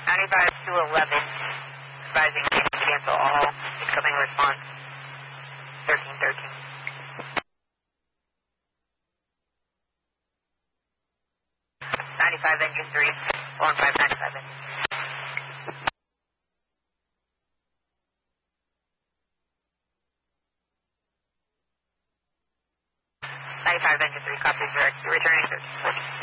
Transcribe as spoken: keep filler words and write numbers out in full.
ninety-five to eleven, advising to cancel all incoming response, thirteen thirteen. ninety-five engine three, one five ninety-five engine. ninety-five engine three, copy direct, you're returning to